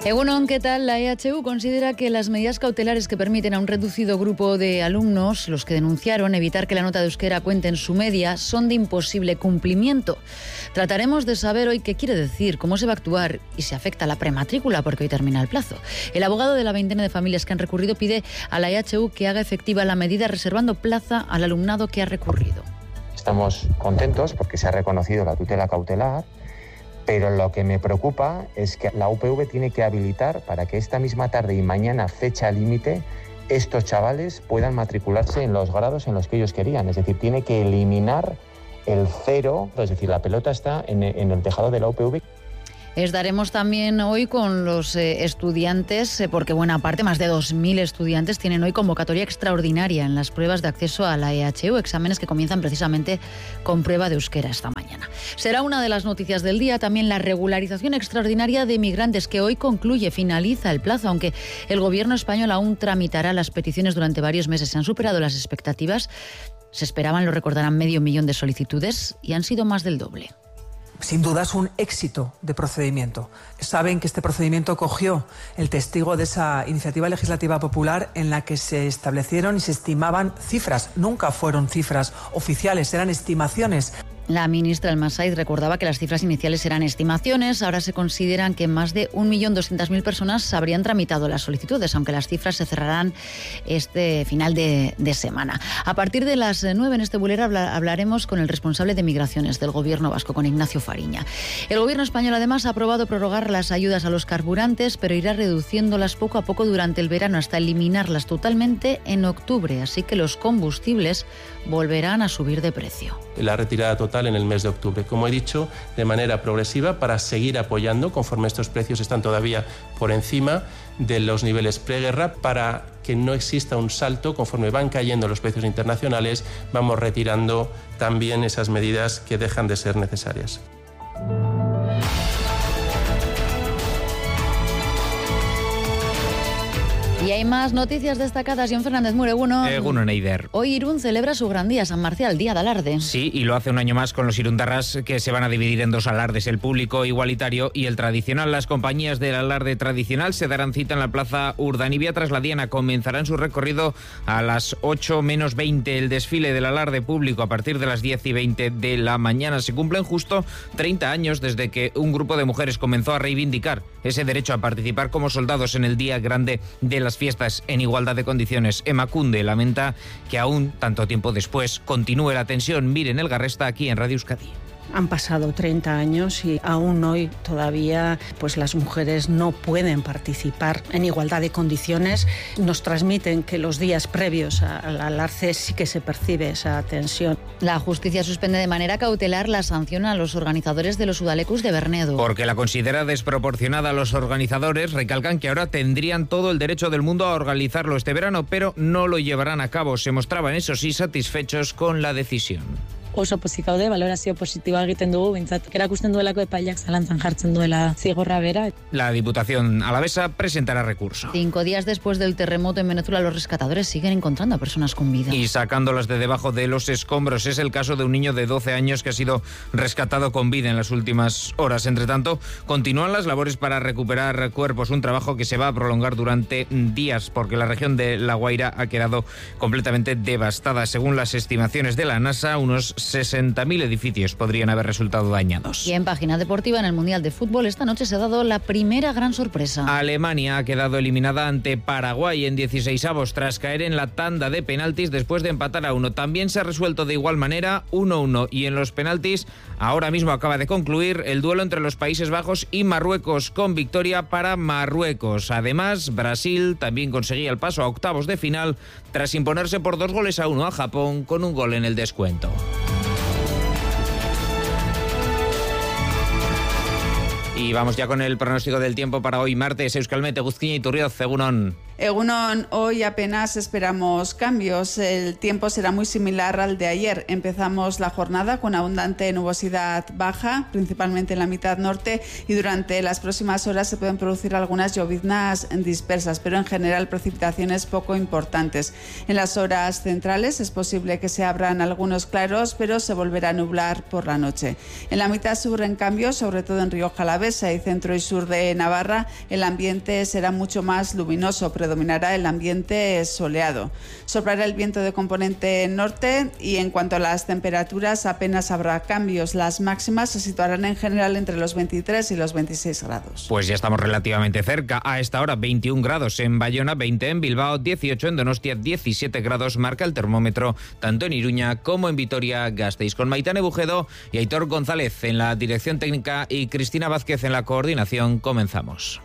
Egunon, ¿qué tal? La EHU considera que las medidas cautelares que permiten a un reducido grupo de alumnos, los que denunciaron, evitar que la nota de euskera cuente en su media, son de imposible cumplimiento. Trataremos de saber hoy qué quiere decir, cómo se va a actuar y si afecta a la prematrícula, porque hoy termina el plazo. El abogado de la veintena de familias que han recurrido pide a la EHU que haga efectiva la medida reservando plaza al alumnado que ha recurrido. Estamos contentos porque se ha reconocido la tutela cautelar, pero lo que me preocupa es que la UPV tiene que habilitar para que esta misma tarde y mañana, fecha límite, estos chavales puedan matricularse en los grados en los que ellos querían. Es decir, tiene que eliminar el cero, es decir, la pelota está en el tejado de la UPV. Estaremos también hoy con los estudiantes, porque buena parte, más de 2.000 estudiantes, tienen hoy convocatoria extraordinaria en las pruebas de acceso a la EHU, exámenes que comienzan precisamente con prueba de euskera esta mañana. Será una de las noticias del día también la regularización extraordinaria de migrantes, que hoy finaliza el plazo, aunque el gobierno español aún tramitará las peticiones durante varios meses. Se han superado las expectativas, se esperaban, lo recordarán, 500.000 de solicitudes y han sido más del doble. Sin duda es un éxito de procedimiento. Saben que este procedimiento cogió el testigo de esa iniciativa legislativa popular en la que se establecieron y se estimaban cifras. Nunca fueron cifras oficiales, eran estimaciones. La ministra Almasaiz recordaba que las cifras iniciales eran estimaciones. Ahora se consideran que más de 1.200.000 personas habrían tramitado las solicitudes, aunque las cifras se cerrarán este final de semana. A partir de las 9 en este Bulera hablaremos con el responsable de migraciones del Gobierno vasco, con Ignacio Fariña. El Gobierno español además ha aprobado prorrogar las ayudas a los carburantes, pero irá reduciéndolas poco a poco durante el verano hasta eliminarlas totalmente en octubre. Así que los combustibles volverán a subir de precio. La retirada total en el mes de octubre, como he dicho, de manera progresiva para seguir apoyando conforme estos precios están todavía por encima de los niveles preguerra, para que no exista un salto conforme van cayendo los precios internacionales. Vamos retirando también esas medidas que dejan de ser necesarias. Y hay más noticias destacadas. John Fernández Mure, Egunon, Eider. Hoy Irún celebra su gran día, San Marcial, Día de Alarde. Sí, y lo hace un año más con los irundarras, que se van a dividir en dos alardes, el público igualitario y el tradicional. Las compañías del alarde tradicional se darán cita en la Plaza Urdanibia tras la Diana. Comenzarán su recorrido a las 8 menos 20. El desfile del alarde público a partir de las 10 y 20 de la mañana. Se cumplen justo 30 años desde que un grupo de mujeres comenzó a reivindicar ese derecho a participar como soldados en el día grande de las fiestas en igualdad de condiciones. Emakunde lamenta que aún, tanto tiempo después, continúe la tensión. Miren el Garresta aquí en Radio Euskadi. Han pasado 30 años y aún hoy todavía pues las mujeres no pueden participar en igualdad de condiciones. Nos transmiten que los días previos al alarde sí que se percibe esa tensión. La justicia suspende de manera cautelar la sanción a los organizadores de los Udalecus de Bernedo. Porque la considera desproporcionada. Los organizadores recalcan que ahora tendrían todo el derecho del mundo a organizarlo este verano, pero no lo llevarán a cabo. Se mostraban, eso sí, satisfechos con la decisión. Oso pozik gaude, balorazio positiboa egiten dugu, bintzat erakusten duelako epaileak zalantzan jartzen duela zigorra bera. La Diputación alavesa presentará recurso. 5 días después del terremoto en Venezuela, los rescatadores siguen encontrando a personas con vida. Y sacándolas de debajo de los escombros. Es el caso de un niño de 12 años que ha sido rescatado con vida en las últimas horas. Entre tanto, continúan las labores para recuperar cuerpos, un trabajo que se va a prolongar durante días, porque la región de La Guaira ha quedado completamente devastada. Según las estimaciones de la NASA, unos 60.000 edificios podrían haber resultado dañados. Y en página deportiva, en el Mundial de Fútbol, esta noche se ha dado la primera gran sorpresa. Alemania ha quedado eliminada ante Paraguay en 16avos tras caer en la tanda de penaltis después de empatar a 1. También se ha resuelto de igual manera 1-1 y en los penaltis ahora mismo acaba de concluir el duelo entre los Países Bajos y Marruecos, con victoria para Marruecos. Además, Brasil también conseguía el paso a octavos de final tras imponerse por 2-1 a Japón con un gol en el descuento. Y vamos ya con el pronóstico del tiempo para hoy martes. Euskalmet, Eguzkiña y Turrioz, egunon. Egunon, hoy apenas esperamos cambios. El tiempo será muy similar al de ayer. Empezamos la jornada con abundante nubosidad baja, principalmente en la mitad norte, y durante las próximas horas se pueden producir algunas lloviznas dispersas, pero en general precipitaciones poco importantes. En las horas centrales es posible que se abran algunos claros, pero se volverá a nublar por la noche. En la mitad sur, en cambio, sobre todo en Rioja Alavesa, Alavesa y centro y sur de Navarra, el ambiente será mucho más luminoso, predominará el ambiente soleado. Soplará el viento de componente norte y en cuanto a las temperaturas apenas habrá cambios. Las máximas se situarán en general entre los 23 y los 26 grados. Pues ya estamos relativamente cerca. A esta hora 21 grados en Bayona, 20 en Bilbao, 18 en Donostia, 17 grados marca el termómetro tanto en Iruña como en Vitoria-Gasteiz. Con Maitane Bujedo y Aitor González en la dirección técnica y Cristina Vázquez en la coordinación, comenzamos.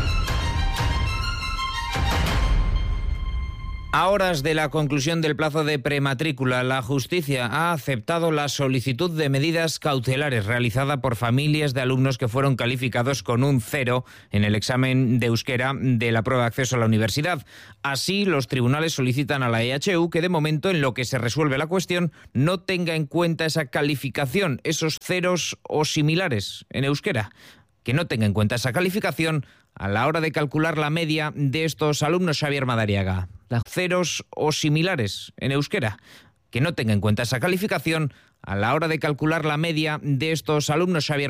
A horas de la conclusión del plazo de prematrícula, la justicia ha aceptado la solicitud de medidas cautelares realizada por familias de alumnos que fueron calificados con un 0 en el examen de euskera de la prueba de acceso a la universidad. Así, los tribunales solicitan a la EHU que de momento, en lo que se resuelve la cuestión, no tenga en cuenta esa calificación, esos ceros o similares en euskera. Que no tenga en cuenta esa calificación a la hora de calcular la media de estos alumnos. Xavier Madariaga. Ceros o similares en euskera. Que no tenga en cuenta esa calificación a la hora de calcular la media de estos alumnos. Xavier